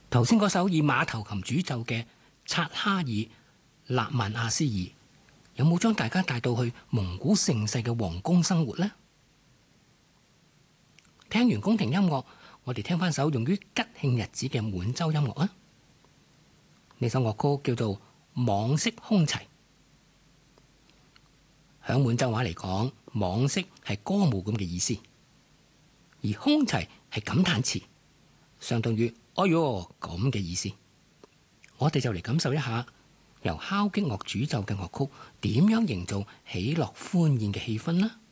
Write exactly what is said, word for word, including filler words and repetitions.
頭先嗰首以馬頭琴主奏嘅察哈爾納曼阿斯爾，有冇將大家帶到去蒙古盛世嘅皇宮生活呢？聽完宮廷音樂，我哋聽翻首用於吉慶日子嘅滿洲音樂啊！呢首樂曲叫做《網式空齊》。響滿洲話嚟講，網式係歌舞咁嘅意思，而空齊係感嘆詞，相當於哎喲咁嘅意思。我哋就嚟感受一下由敲擊樂主奏嘅樂曲點樣營造喜樂歡宴嘅氣氛啦。